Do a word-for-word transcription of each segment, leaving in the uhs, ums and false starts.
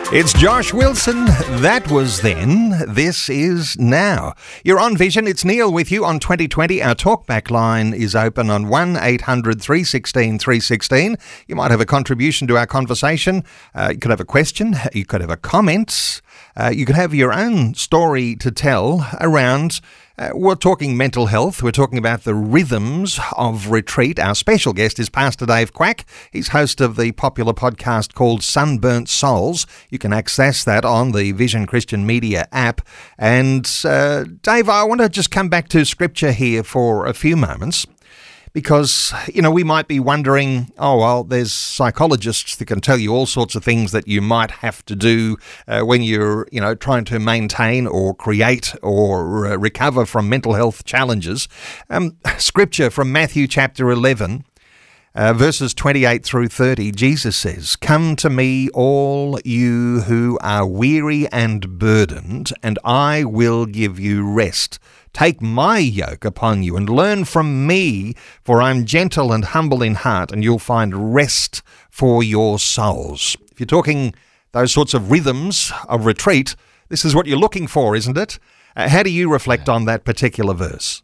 It's Josh Wilson. That was then. This is now. You're on Vision. It's Neil with you on twenty twenty. Our talkback line is open on one eight hundred three one six three one six. You might have a contribution to our conversation. Uh, you could have a question. You could have a comment. Uh, you could have your own story to tell around. Uh, we're talking mental health. We're talking about the rhythms of retreat. Our special guest is Pastor Dave Quack. He's host of the popular podcast called Sunburnt Souls. You can access that on the Vision Christian Media app. And uh, Dave, I want to just come back to Scripture here for a few moments. Because, you know, we might be wondering, oh, well, there's psychologists that can tell you all sorts of things that you might have to do uh, when you're, you know, trying to maintain or create or uh, recover from mental health challenges. Um, scripture from Matthew chapter eleven, uh, verses twenty-eight through thirty, Jesus says, "Come to me, all you who are weary and burdened, and I will give you rest. Take my yoke upon you and learn from me, for I'm gentle and humble in heart, and you'll find rest for your souls." If you're talking those sorts of rhythms of retreat, this is what you're looking for, isn't it? Uh, how do you reflect on that particular verse?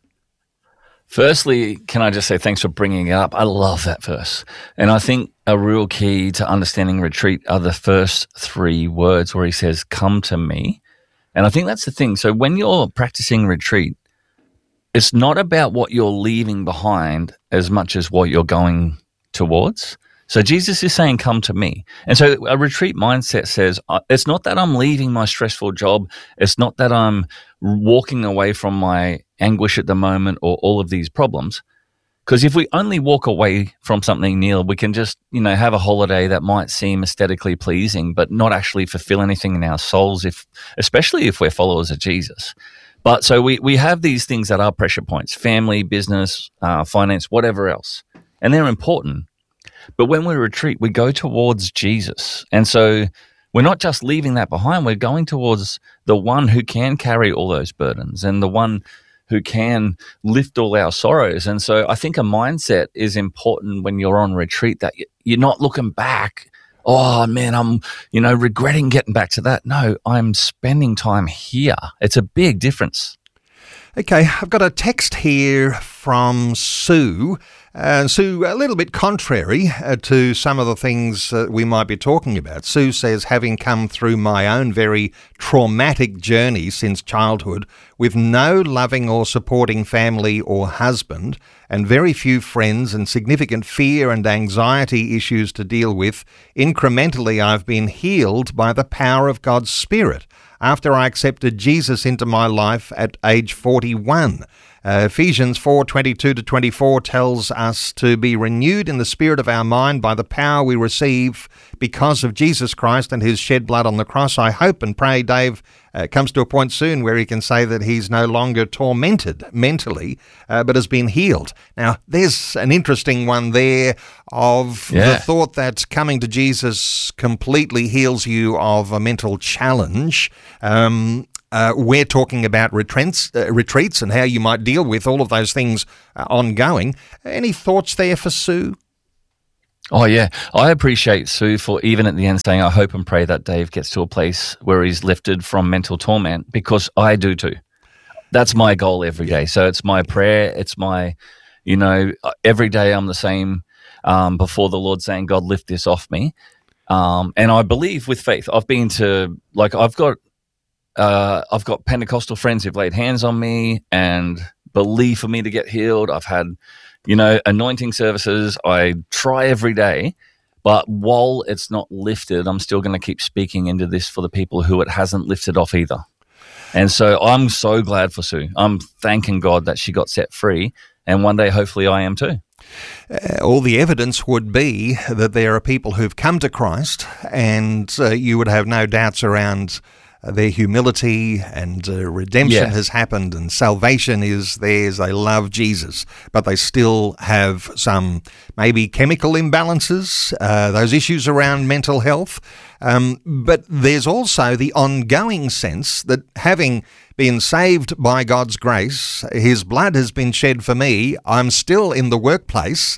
Firstly, can I just say thanks for bringing it up? I love that verse. And I think a real key to understanding retreat are the first three words where he says, "Come to me." And I think that's the thing. So when you're practicing retreat, it's not about what you're leaving behind as much as what you're going towards. So Jesus is saying, "Come to me." And so a retreat mindset says, it's not that I'm leaving my stressful job. It's not that I'm walking away from my anguish at the moment or all of these problems. Because if we only walk away from something, Neil, we can just, you know, have a holiday that might seem aesthetically pleasing, but not actually fulfill anything in our souls, if, especially if we're followers of Jesus. But so we, we have these things that are pressure points: family, business, uh, finance, whatever else. And they're important. But when we retreat, we go towards Jesus. And so we're not just leaving that behind. We're going towards the one who can carry all those burdens and the one who can lift all our sorrows. And so I think a mindset is important when you're on retreat, that you're not looking back. Oh man, I'm, you know, regretting getting back to that. No, I'm spending time here. It's a big difference. Okay, I've got a text here from Sue. Uh, Sue, a little bit contrary uh, to some of the things uh, we might be talking about. Sue says, "Having come through my own very traumatic journey since childhood, with no loving or supporting family or husband, and very few friends, and significant fear and anxiety issues to deal with, incrementally I've been healed by the power of God's Spirit after I accepted Jesus into my life at age forty-one. Uh, Ephesians four twenty-two to twenty-four tells us to be renewed in the spirit of our mind by the power we receive because of Jesus Christ and his shed blood on the cross. I hope and pray Dave uh, comes to a point soon where he can say that he's no longer tormented mentally, uh, but has been healed." Now, there's an interesting one there of yeah. the thought that coming to Jesus completely heals you of a mental challenge. Um Uh, we're talking about retreats, uh, retreats and how you might deal with all of those things uh, ongoing. Any thoughts there for Sue? Oh, yeah. I appreciate Sue for even at the end saying, "I hope and pray that Dave gets to a place where he's lifted from mental torment," because I do too. That's my goal every day. So it's my prayer. It's my, you know, every day I'm the same um, before the Lord saying, "God, lift this off me." Um, and I believe with faith. I've been to, like, I've got, Uh, I've got Pentecostal friends who've laid hands on me and believe for me to get healed. I've had, you know, anointing services. I try every day, but while it's not lifted, I'm still going to keep speaking into this for the people who it hasn't lifted off either. And so I'm so glad for Sue. I'm thanking God that she got set free, and one day hopefully I am too. Uh, all the evidence would be that there are people who've come to Christ, and uh, you would have no doubts around their humility, and uh, redemption yeah. has happened, and salvation is theirs. They love Jesus, but they still have some maybe chemical imbalances, uh, those issues around mental health. Um, but there's also the ongoing sense that having been saved by God's grace, his blood has been shed for me, I'm still in the workplace,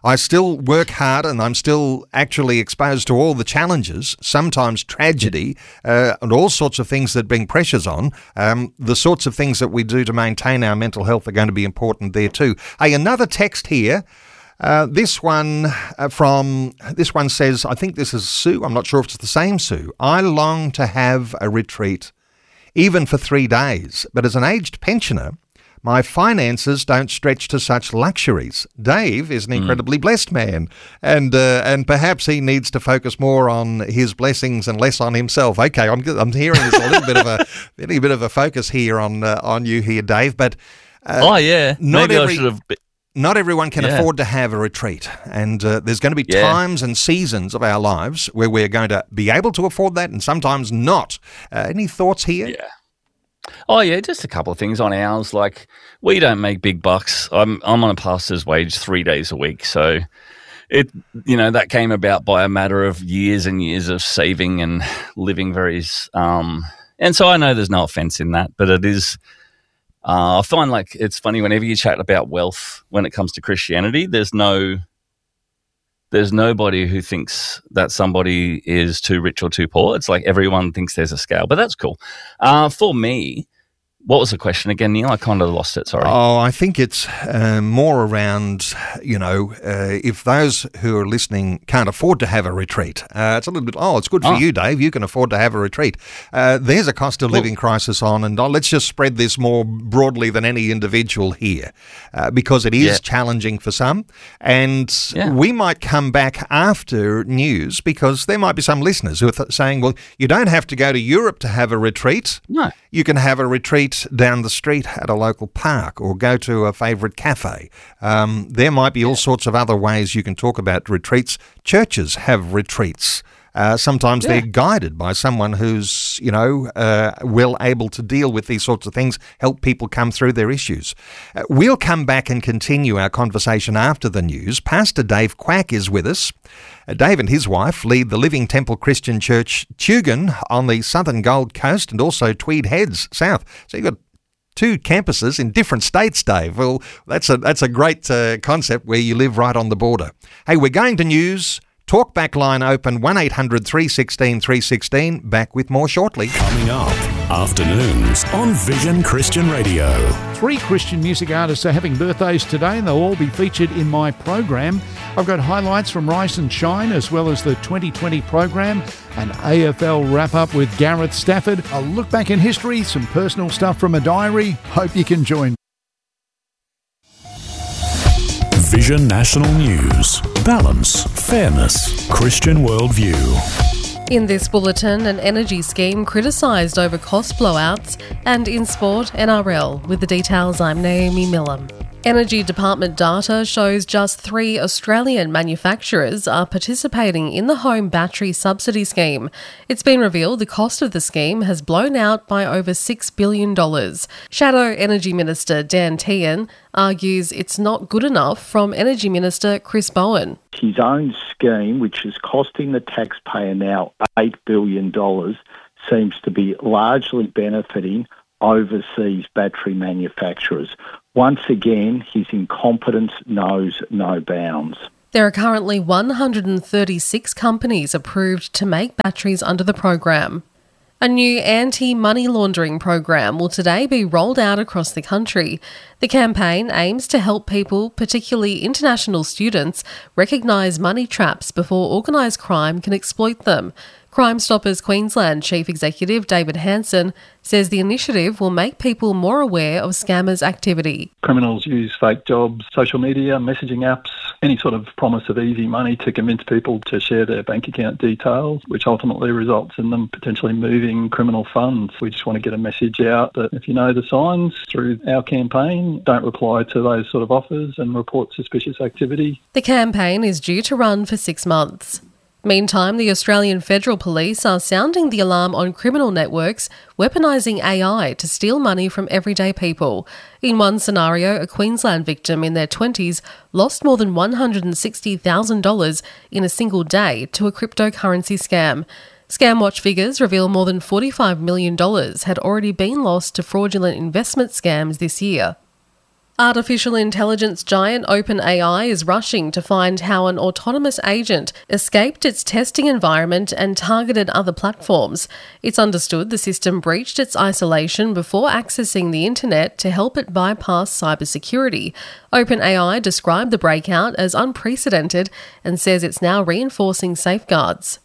I still work hard and I'm still actually exposed to all the challenges, sometimes tragedy, uh, and all sorts of things that bring pressures on. Um, the sorts of things that we do to maintain our mental health are going to be important there too. Hey, another text here. Uh, this one uh, from, this one says, I think this is Sue. I'm not sure if it's the same Sue. I long to have a retreat, even for three days. But as an aged pensioner, my finances don't stretch to such luxuries. Dave is an incredibly mm. blessed man, and uh, and perhaps he needs to focus more on his blessings and less on himself. Okay, I'm I'm hearing there's a little bit of a little bit of a focus here on uh, on you here, Dave. But uh, oh yeah, not maybe every, I should have. Be- Not everyone can yeah. afford to have a retreat, and uh, there's going to be yeah. times and seasons of our lives where we're going to be able to afford that, and sometimes not. Uh, any thoughts here? Yeah. Oh yeah, just a couple of things on ours. Like, we don't make big bucks. I'm I'm on a pastor's wage three days a week, so it you know that came about by a matter of years and years of saving and living very. Um, and so I know there's no offense in that, but it is. Uh, I find like it's funny whenever you chat about wealth when it comes to Christianity. There's no. There's nobody who thinks that somebody is too rich or too poor. It's like everyone thinks there's a scale, but that's cool. Uh, for me, what was the question again, Neil? I kind of lost it, sorry. Oh, I think it's uh, more around, you know, uh, if those who are listening can't afford to have a retreat. Uh, it's a little bit, oh, it's good for oh. you, Dave. You can afford to have a retreat. Uh, there's a cost of living well, crisis on, and oh, let's just spread this more broadly than any individual here, uh, because it is yeah. challenging for some. And yeah. we might come back after news, because there might be some listeners who are th- saying, well, you don't have to go to Europe to have a retreat. No. You can have a retreat down the street at a local park, or go to a favourite cafe. Um, there might be all sorts of other ways you can talk about retreats. Churches have retreats. Uh, sometimes yeah. they're guided by someone who's, you know, uh, well able to deal with these sorts of things, help people come through their issues. Uh, we'll come back and continue our conversation after the news. Pastor Dave Quack is with us. Uh, Dave and his wife lead the Living Temple Christian Church, Tugun, on the southern Gold Coast, and also Tweed Heads, south. So you've got two campuses in different states, Dave. Well, that's a, that's a great uh, concept where you live right on the border. Hey, we're going to news. Talkback line open, one eight hundred three one six three one six. Back with more shortly. Coming up, afternoons on Vision Christian Radio. Three Christian music artists are having birthdays today, and they'll all be featured in my program. I've got highlights from Rise and Shine, as well as the twenty twenty program, an A F L wrap-up with Gareth Stafford, a look back in history, some personal stuff from a diary. Hope you can join me. Vision National News. Balance, fairness, Christian worldview. In this bulletin, an energy scheme criticised over cost blowouts, and in sport, N R L. With the details, I'm Naomi Millam. Energy Department data shows just three Australian manufacturers are participating in the home battery subsidy scheme. It's been revealed the cost of the scheme has blown out by over six billion dollars. Shadow Energy Minister Dan Tehan argues it's not good enough from Energy Minister Chris Bowen. His own scheme, which is costing the taxpayer now eight billion dollars, seems to be largely benefiting overseas battery manufacturers. Once again, his incompetence knows no bounds. There are currently one hundred thirty-six companies approved to make batteries under the program. A new anti-money laundering program will today be rolled out across the country. The campaign aims to help people, particularly international students, recognise money traps before organised crime can exploit them. Crime Stoppers Queensland Chief Executive David Hanson says the initiative will make people more aware of scammers' activity. Criminals use fake jobs, social media, messaging apps, any sort of promise of easy money to convince people to share their bank account details, which ultimately results in them potentially moving criminal funds. We just want to get a message out that if you know the signs through our campaign, don't reply to those sort of offers and report suspicious activity. The campaign is due to run for six months. Meantime, the Australian Federal Police are sounding the alarm on criminal networks weaponising A I to steal money from everyday people. In one scenario, a Queensland victim in their twenties lost more than one hundred sixty thousand dollars in a single day to a cryptocurrency scam. ScamWatch figures reveal more than forty-five million dollars had already been lost to fraudulent investment scams this year. Artificial intelligence giant OpenAI is rushing to find how an autonomous agent escaped its testing environment and targeted other platforms. It's understood the system breached its isolation before accessing the internet to help it bypass cybersecurity. OpenAI described the breakout as unprecedented and says it's now reinforcing safeguards.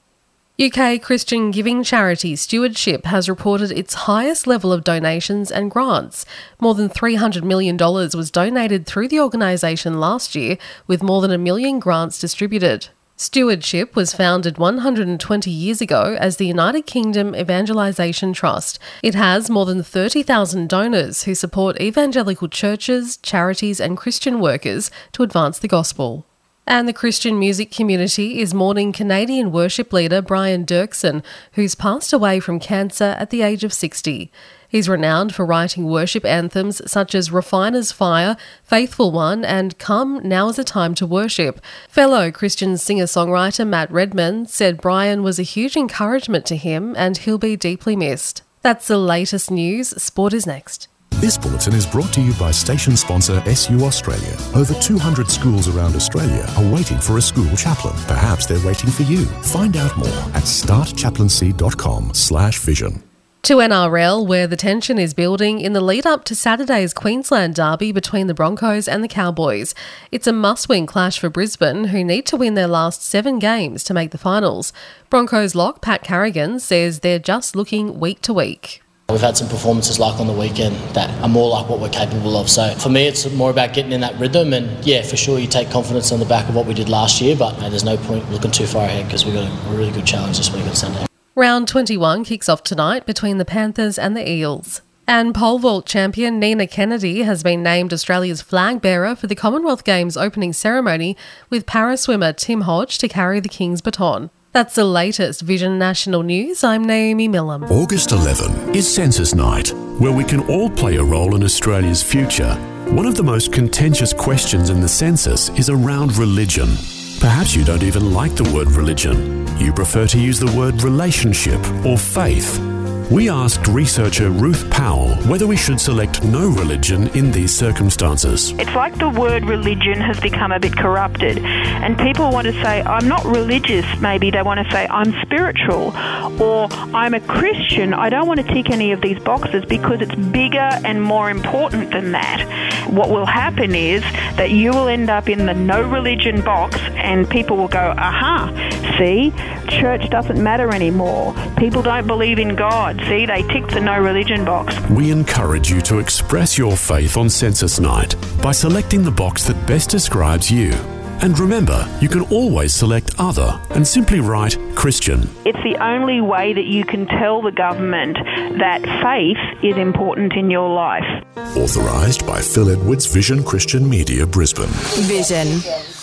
U K Christian giving charity Stewardship has reported its highest level of donations and grants. More than three hundred million dollars was donated through the organisation last year, with more than a million grants distributed. Stewardship was founded one hundred twenty years ago as the United Kingdom Evangelisation Trust. It has more than thirty thousand donors who support evangelical churches, charities and Christian workers to advance the gospel. And the Christian music community is mourning Canadian worship leader Brian Dirksen, who's passed away from cancer at the age of sixty. He's renowned for writing worship anthems such as Refiner's Fire, Faithful One and Come, Now is a Time to Worship. Fellow Christian singer-songwriter Matt Redman said Brian was a huge encouragement to him and he'll be deeply missed. That's the latest news. Sport is next. This bulletin is brought to you by station sponsor S U Australia. Over two hundred schools around Australia are waiting for a school chaplain. Perhaps they're waiting for you. Find out more at startchaplaincy.com slash vision. To N R L, where the tension is building in the lead-up to Saturday's Queensland derby between the Broncos and the Cowboys. It's a must-win clash for Brisbane, who need to win their last seven games to make the finals. Broncos lock Pat Carrigan says they're just looking week to week. We've had some performances like on the weekend that are more like what we're capable of. So for me, it's more about getting in that rhythm. And yeah, for sure, you take confidence on the back of what we did last year. But uh, there's no point looking too far ahead because we've got a really good challenge this week on Sunday. Round twenty-one kicks off tonight between the Panthers and the Eels. And pole vault champion Nina Kennedy has been named Australia's flag bearer for the Commonwealth Games opening ceremony, with paraswimmer Tim Hodge to carry the King's baton. That's the latest Vision National News. I'm Naomi Millam. August eleventh is Census Night, where we can all play a role in Australia's future. One of the most contentious questions in the census is around religion. Perhaps you don't even like the word religion. You prefer to use the word relationship or faith. We asked researcher Ruth Powell whether we should select no religion in these circumstances. It's like the word religion has become a bit corrupted, and people want to say, I'm not religious, maybe they want to say, I'm spiritual, or I'm a Christian. I don't want to tick any of these boxes because it's bigger and more important than that. What will happen is that you will end up in the no religion box, and people will go, aha, see, church doesn't matter anymore. People don't believe in God. See, they tick the no religion box. We encourage you to express your faith on Census Night by selecting the box that best describes you. And remember, you can always select other and simply write Christian. It's the only way that you can tell the government that faith is important in your life. Authorised by Phil Edwards, Vision Christian Media, Brisbane. Vision.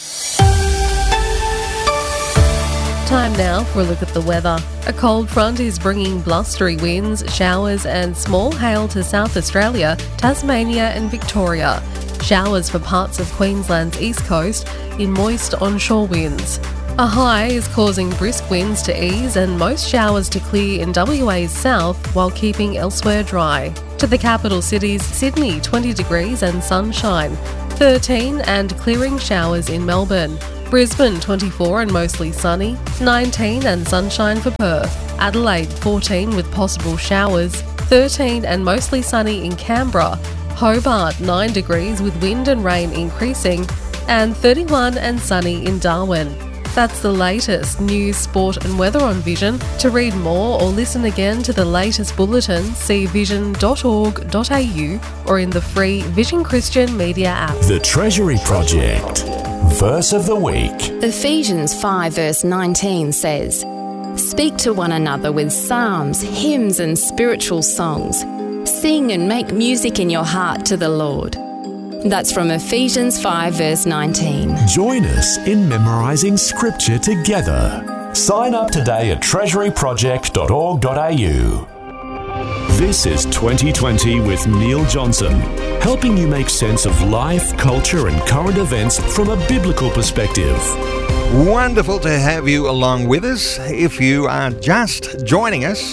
Time now for a look at the weather. A cold front is bringing blustery winds, showers and small hail to South Australia, Tasmania and Victoria. Showers for parts of Queensland's east coast in moist onshore winds. A high is causing brisk winds to ease and most showers to clear in W A's south while keeping elsewhere dry. To the capital cities, Sydney twenty degrees and sunshine, thirteen and clearing showers in Melbourne. Brisbane twenty-four and mostly sunny, nineteen and sunshine for Perth. Adelaide fourteen with possible showers, thirteen and mostly sunny in Canberra. Hobart nine degrees with wind and rain increasing, and thirty-one and sunny in Darwin. That's the latest news, sport and weather on Vision. To read more or listen again to the latest bulletin, see vision dot org dot a u or in the free Vision Christian Media app. The Treasury Project. Verse of the week. Ephesians five verse nineteen says, "Speak to one another with psalms, hymns and spiritual songs. Sing and make music in your heart to the Lord." That's from Ephesians five verse nineteen. Join us in memorising scripture together. Sign up today at treasury project dot org dot a u. This is twenty twenty with Neil Johnson, helping you make sense of life, culture and current events from a biblical perspective. Wonderful to have you along with us. If you are just joining us,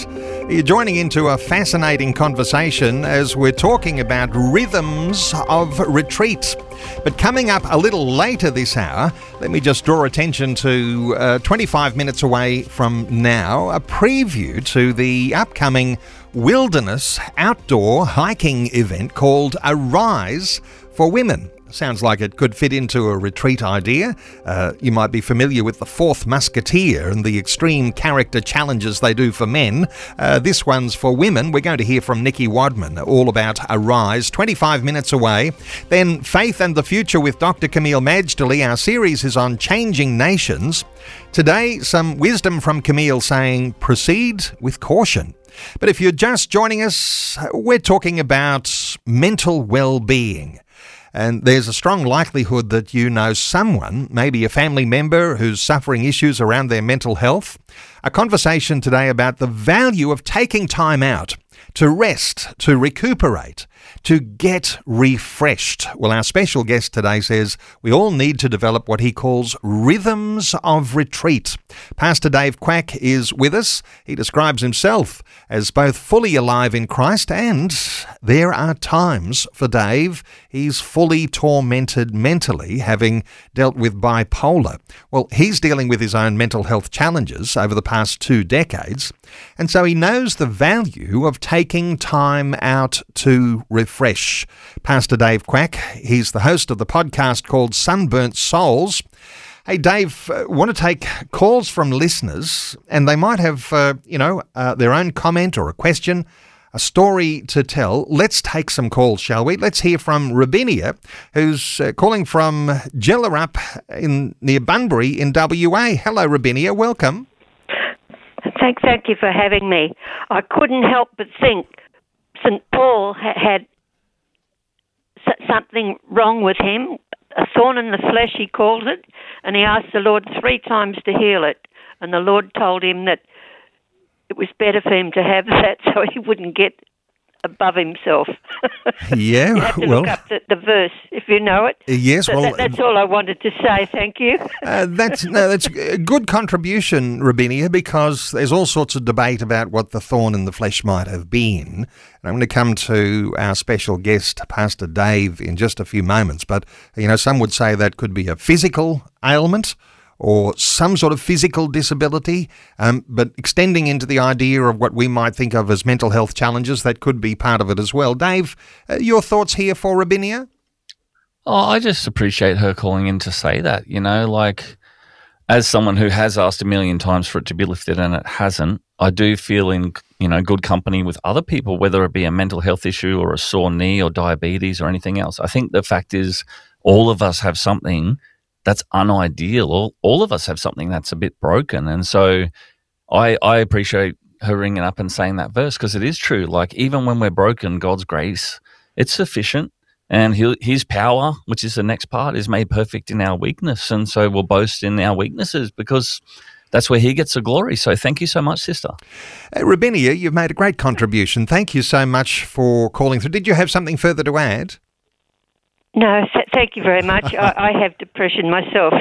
You're joining into a fascinating conversation as we're talking about rhythms of retreat. But coming up a little later this hour, let me just draw attention to uh, twenty-five minutes away from now, a preview to the upcoming wilderness outdoor hiking event called Arise for Women. Sounds like it could fit into a retreat idea. Uh, you might be familiar with the Fourth Musketeer and the extreme character challenges they do for men. Uh, this one's for women. We're going to hear from Nikki Wadman all about Arise, twenty-five minutes away. Then Faith and the Future with Doctor Camille Majdali. Our series is on changing nations. Today, some wisdom from Camille saying, proceed with caution. But if you're just joining us, we're talking about mental well-being. And there's a strong likelihood that you know someone, maybe a family member, who's suffering issues around their mental health. A conversation today about the value of taking time out to rest, to recuperate, to get refreshed. Well, our special guest today says we all need to develop what he calls rhythms of retreat. Pastor Dave Quack is with us. He describes himself as both fully alive in Christ, and there are times for Dave he's fully tormented mentally, having dealt with bipolar. Well, he's dealing with his own mental health challenges over the past two decades, and so he knows the value of taking time out to refresh. Pastor Dave Quack, he's the host of the podcast called Sunburnt Souls. Hey, Dave, uh, want to take calls from listeners, and they might have, uh, you know, uh, their own comment or a question, a story to tell. Let's take some calls, shall we? Let's hear from Rabinia, who's uh, calling from Jellarup in near Bunbury in W A. Hello, Rabinia. Welcome. Thank, thank you for having me. I couldn't help but think Saint Paul ha- had s- something wrong with him, a thorn in the flesh, he called it, and he asked the Lord three times to heal it. And the Lord told him that it was better for him to have that so he wouldn't get above himself. Yeah, you have to well, look up the, the verse if you know it. Yes, so well, that, that's all I wanted to say. Thank you. uh, that's no, that's a good contribution, Rabinia, because there's all sorts of debate about what the thorn in the flesh might have been. And I'm going to come to our special guest, Pastor Dave, in just a few moments. But you know, some would say that could be a physical ailment or some sort of physical disability, um, but extending into the idea of what we might think of as mental health challenges, that could be part of it as well. Dave, uh, your thoughts here for Rabinia? Oh, I just appreciate her calling in to say that, you know, like as someone who has asked a million times for it to be lifted and it hasn't, I do feel in, you know, good company with other people, whether it be a mental health issue or a sore knee or diabetes or anything else. I think the fact is all of us have something that's unideal. All, all of us have something that's a bit broken. And so I, I appreciate her ringing up and saying that verse, because it is true. Like, even when we're broken, God's grace, it's sufficient. And he, his power, which is the next part, is made perfect in our weakness. And so we'll boast in our weaknesses because that's where he gets the glory. So thank you so much, sister. Uh, Rabinia, you've made a great contribution. Thank you so much for calling through. Did you have something further to add? No, th- thank you very much. I, I have depression myself.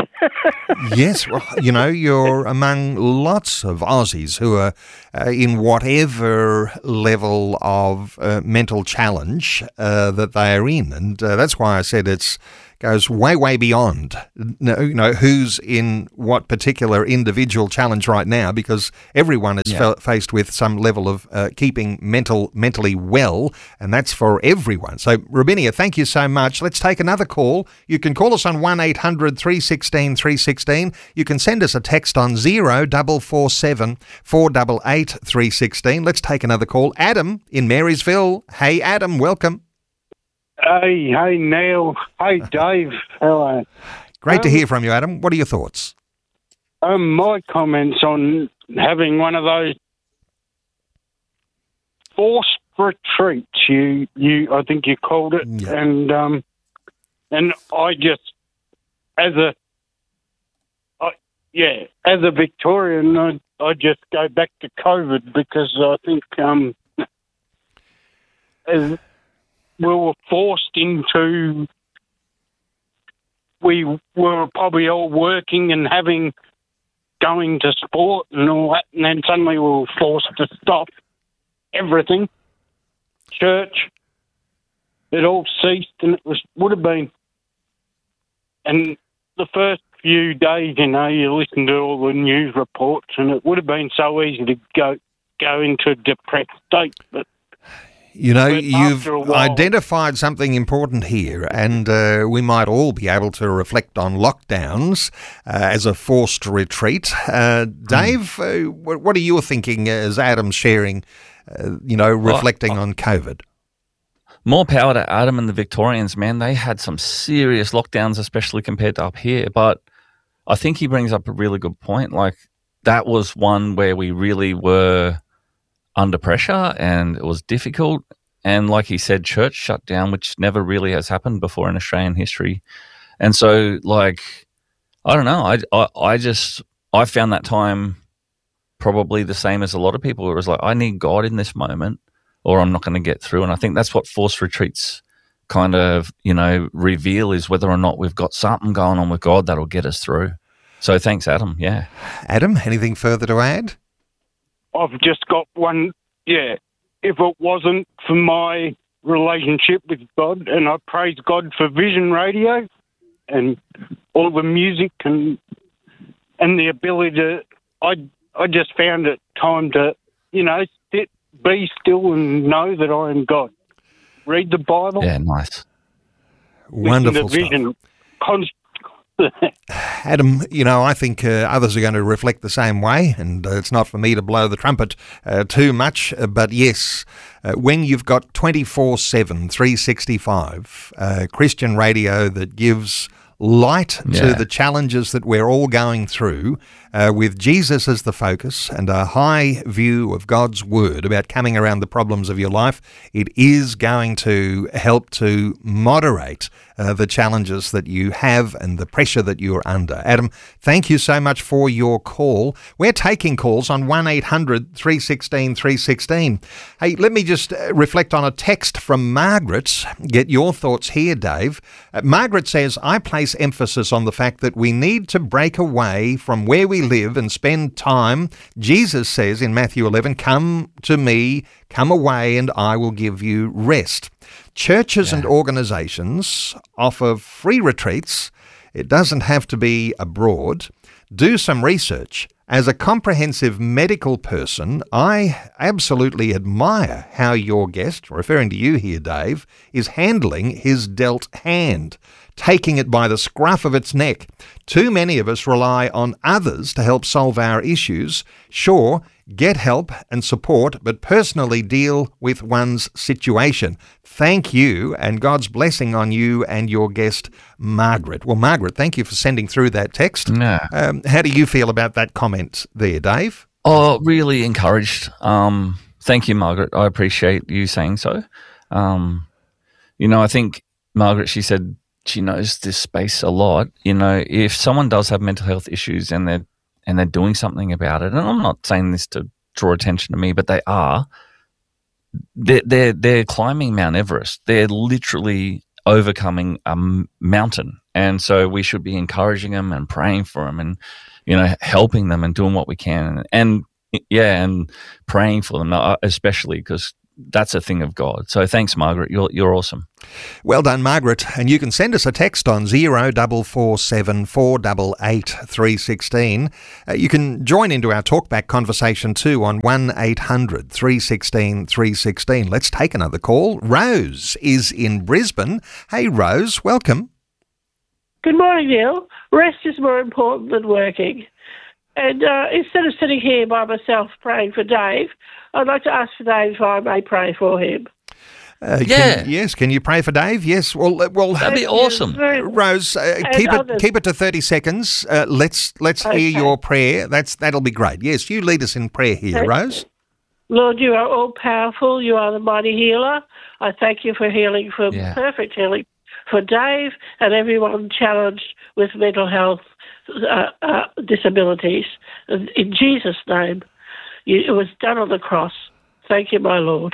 Yes, well, you know, you're among lots of Aussies who are uh, in whatever level of uh, mental challenge uh, that they are in. And uh, that's why I said it's goes way, way beyond, you know, who's in what particular individual challenge right now, because everyone is Yeah. fa- faced with some level of uh, keeping mental mentally well, and that's for everyone. So, Rabinia, thank you so much. Let's take another call. You can call us on one eight hundred three one six three one six. You can send us a text on zero four four seven four eight eight three one six. Let's take another call. Adam in Marysville. Hey, Adam, welcome. Hey, hey, Neil. Hey, Dave. How are you? Great to Um, hear from you, Adam. What are your thoughts? Um, my comments on having one of those forced retreats, you, you, I think you called it, Yeah. and um, and I just, as a, I, yeah, as a Victorian, I, I just go back to COVID because I think um, as we were forced into, we were probably all working and having, going to sport and all that, and then suddenly we were forced to stop. everything, church, it all ceased, and it was would have been. And the first few days, you know, you listen to all the news reports, and it would have been so easy to go go into a depressed state, but. You know, you've identified something important here, and uh, we might all be able to reflect on lockdowns uh, as a forced retreat. Uh, Dave, mm. uh, what, what are you thinking as Adam's sharing, uh, you know, reflecting well, on COVID? More power to Adam and the Victorians, man. They had some serious lockdowns, especially compared to up here. But I think he brings up a really good point. Like, that was one where we really were under pressure and it was difficult. And like he said, church shut down, which never really has happened before in Australian history. And so, like, I don't know. I, I, I just, I found that time probably the same as a lot of people. It was like, I need God in this moment or I'm not going to get through. And I think that's what forced retreats kind of, you know, reveal, is whether or not we've got something going on with God that'll get us through. So thanks, Adam. Yeah. Adam, anything further to add? I've just got one, yeah, if it wasn't for my relationship with God, and I praise God for Vision Radio and all the music and and the ability to, I, I just found it time to, you know, sit, be still and know that I am God. Read the Bible. Yeah, nice. Wonderful stuff. Vision, const- Adam, you know, I think uh, others are going to reflect the same way, and uh, it's not for me to blow the trumpet uh, too much, uh, but yes, uh, when you've got twenty-four seven, three sixty-five uh, Christian radio that gives light Yeah. to the challenges that we're all going through, uh, with Jesus as the focus and a high view of God's word about coming around the problems of your life, it is going to help to moderate uh, the challenges that you have and the pressure that you're under. Adam, thank you so much for your call. We're taking calls on one eight hundred, three one six, three one six. Hey, let me just uh, reflect on a text from Margaret. Get your thoughts here, Dave. Uh, Margaret says, I place emphasis on the fact that we need to break away from where we live and spend time. Jesus says in Matthew eleven, come to me, come away, and I will give you rest. Churches yeah. and organisations offer free retreats. It doesn't have to be abroad. Do some research. As a comprehensive medical person, I absolutely admire how your guest, referring to you here, Dave, is handling his dealt hand, taking it by the scruff of its neck. Too many of us rely on others to help solve our issues. Sure, get help and support, but personally deal with one's situation. Thank you, and God's blessing on you and your guest, Margaret. Well, Margaret, thank you for sending through that text. Yeah. Um, how do you feel about that comment there, Dave? Oh, really encouraged. Um, thank you, Margaret. I appreciate you saying so. Um, you know, I think Margaret, she said she knows this space a lot. You know, if someone does have mental health issues and they're and they're doing something about it, and I'm not saying this to draw attention to me, but they are, they're, they're, they're climbing Mount Everest. They're literally overcoming a m- mountain. And so we should be encouraging them and praying for them and, you know, helping them and doing what we can. And, yeah, and praying for them, especially because that's a thing of God. So thanks, Margaret. You're you're awesome. Well done, Margaret. And you can send us a text on zero four four seven, four eight eight, three one six. Uh, you can join into our talkback conversation too on one eight hundred, three one six, three one six. Let's take another call. Rose is in Brisbane. Hey, Rose, welcome. Good morning, Neil. Rest is more important than working. And uh, instead of sitting here by myself praying for Dave, I'd like to ask for Dave if I may pray for him. Uh, yeah. Can, yes. Can you pray for Dave? Yes. Well, uh, well. That'd be awesome. Very, Rose, uh, keep others. it keep it to thirty seconds. Uh, let's let's Okay. hear your prayer. That's that'll be great. Yes, you lead us in prayer here, Okay. Rose. Lord, you are all powerful. You are the mighty healer. I thank you for healing, for Yeah. perfect healing for Dave and everyone challenged with mental health uh, uh, disabilities. In Jesus' name, you, it was done on the cross. Thank you, my Lord.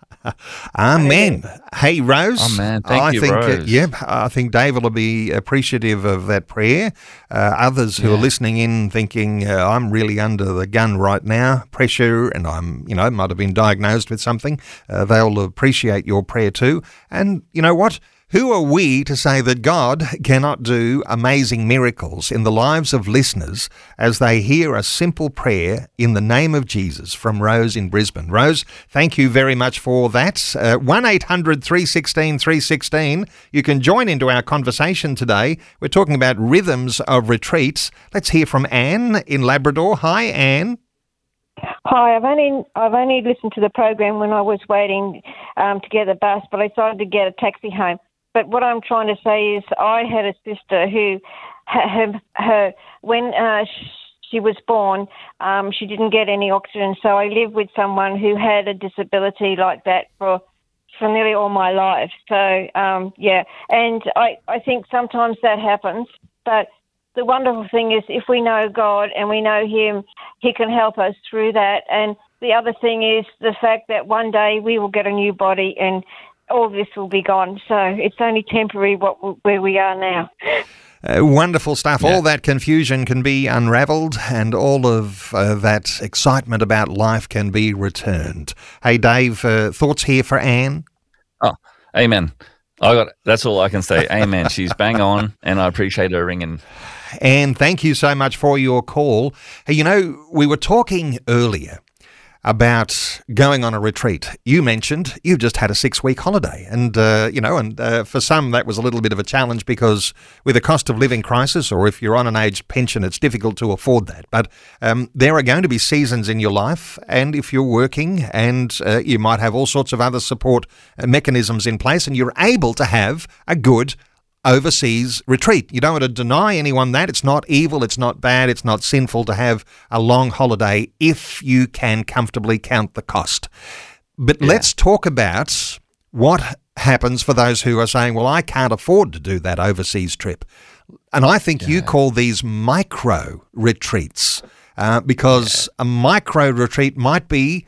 Amen. Hey, Rose. Oh, man. Thank I you, think, Rose. Uh, yeah, I think David will be appreciative of that prayer. Uh, others who Yeah. are listening in thinking, uh, I'm really under the gun right now, pressure, and I'm, you know, might have been diagnosed with something. Uh, they'll appreciate your prayer too. And you know what? Who are we to say that God cannot do amazing miracles in the lives of listeners as they hear a simple prayer in the name of Jesus from Rose in Brisbane? Rose, thank you very much for that. Uh, one eight hundred three one six three one six. You can join into our conversation today. We're talking about rhythms of retreats. Let's hear from Anne in Labrador. Hi, Anne. Hi, I've only I've only listened to the program when I was waiting um, to get the bus, but I decided to get a taxi home. But what I'm trying to say is I had a sister who, her, her when uh, she was born, um, she didn't get any oxygen. So I lived with someone who had a disability like that for for nearly all my life. So, um, yeah, and I, I think sometimes that happens. But the wonderful thing is if we know God and we know Him, He can help us through that. And the other thing is the fact that one day we will get a new body and all this will be gone. So it's only temporary what where we are now. Uh, wonderful stuff. Yeah. All that confusion can be unravelled and all of uh, that excitement about life can be returned. Hey, Dave, uh, thoughts here for Anne? Oh, amen. I got. That's all I can say. Amen. She's bang on, and I appreciate her ringing. Anne, thank you so much for your call. Hey, you know, we were talking earlier about going on a retreat. You mentioned you've just had a six-week holiday, and uh, you know, and uh, for some that was a little bit of a challenge because with a cost of living crisis, or if you're on an aged pension, it's difficult to afford that. But um, there are going to be seasons in your life, and if you're working, and uh, you might have all sorts of other support mechanisms in place, and you're able to have a good overseas retreat. You don't want to deny anyone that. It's not evil, it's not bad, it's not sinful to have a long holiday if you can comfortably count the cost. But yeah. Let's talk about what happens for those who are saying, well, I can't afford to do that overseas trip. And I think yeah. you call these micro retreats uh, because yeah. a micro retreat might be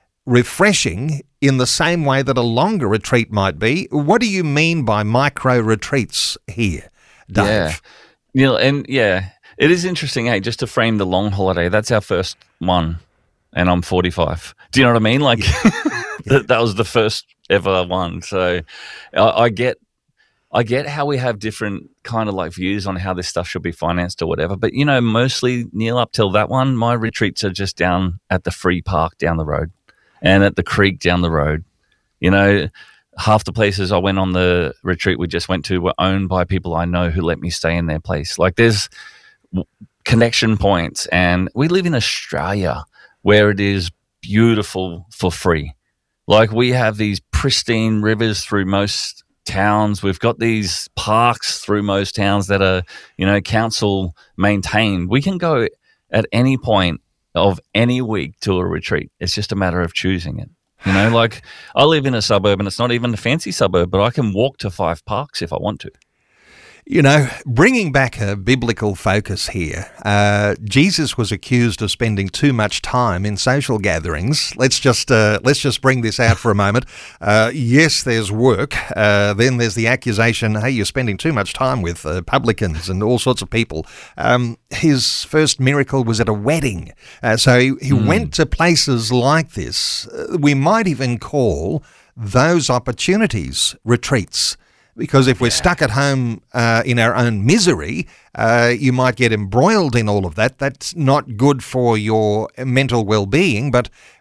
refreshing in the same way that a longer retreat might be. What do you mean by micro retreats here, Dave? Yeah, Neil, and yeah, it is interesting, hey, just to frame the long holiday, that's our first one, and I'm forty-five. Do you know what I mean? Like, yeah. that, that was the first ever one. So I, I get I get how we have different kind of like views on how this stuff should be financed or whatever. But, you know, mostly, Neil, up till that one, my retreats are just down at the free park down the road. And at the creek down the road. You know, half the places I went on the retreat we just went to were owned by people I know who let me stay in their place. Like there's connection points, and we live in Australia where it is beautiful for free. Like we have these pristine rivers through most towns. We've got these parks through most towns that are, you know, council maintained. We can go at any point of any week to a retreat. It's just a matter of choosing it. You know, like I live in a suburb and it's not even a fancy suburb, but I can walk to five parks if I want to. You know, bringing back a biblical focus here, uh, Jesus was accused of spending too much time in social gatherings. Let's just uh, let's just bring this out for a moment. Uh, yes, there's work. Uh, then there's the accusation, hey, you're spending too much time with uh, publicans and all sorts of people. Um, his first miracle was at a wedding. Uh, so he, he mm. went to places like this. Uh, we might even call those opportunities retreats. Because if we're yeah. stuck at home uh, in our own misery, uh, you might get embroiled in all of that. That's not good for your mental well-being. But